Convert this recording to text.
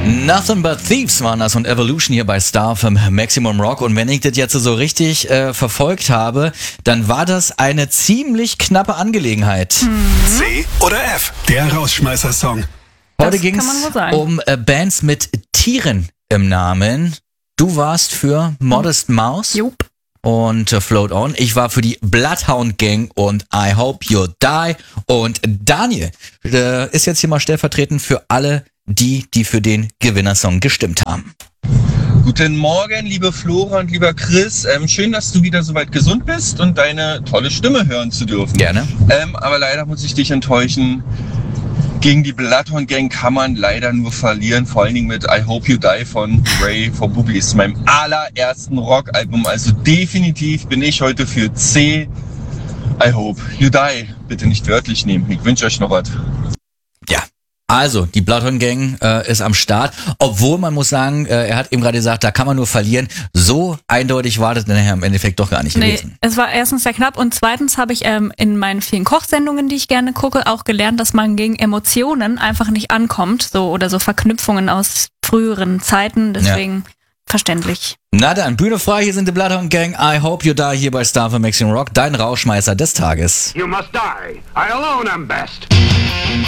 Nothing But Thieves waren das und Evolution hier bei Star FM Maximum Rock. Und wenn ich das jetzt so richtig verfolgt habe, dann war das eine ziemlich knappe Angelegenheit. C oder F, der Rausschmeißer-Song. Heute ging es um Bands mit Tieren im Namen. Du warst für Modest Mouse. Jupp. Und Float On. Ich war für die Bloodhound Gang und I Hope You Die. Und Daniel ist jetzt hier mal stellvertretend für alle, die für den Gewinnersong gestimmt haben. Guten Morgen, liebe Flora und lieber Chris. Schön, dass du wieder soweit gesund bist und deine tolle Stimme hören zu dürfen. Gerne. Aber leider muss ich dich enttäuschen. Gegen die Bloodhound Gang kann man leider nur verlieren, vor allen Dingen mit I Hope You Die von Ray for Boobies, meinem allerersten Rockalbum. Also definitiv bin ich heute für C. I Hope You Die. Bitte nicht wörtlich nehmen. Ich wünsche euch noch was. Ja. Also, die Bloodhound Gang ist am Start, obwohl man muss sagen, er hat eben gerade gesagt, da kann man nur verlieren. So eindeutig war das nachher im Endeffekt doch gar nicht gewesen. Es war erstens sehr knapp und zweitens habe ich in meinen vielen Kochsendungen, die ich gerne gucke, auch gelernt, dass man gegen Emotionen einfach nicht ankommt, so oder so Verknüpfungen aus früheren Zeiten, deswegen verständlich. Na dann, Bühne frei, hier sind die Bloodhound Gang. I Hope You Die hier bei Star FM Maximum Rock, dein Rauschmeißer des Tages. You must die. I alone am best.